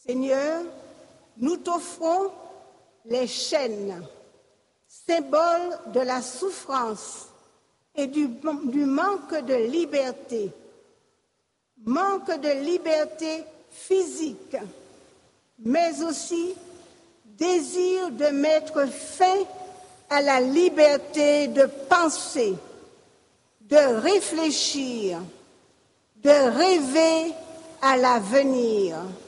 Seigneur, nous t'offrons les chaînes, symboles de la souffrance et du manque de liberté. Manque de liberté physique, mais aussi désir de mettre fin à la liberté de penser, de réfléchir, de rêver à l'avenir.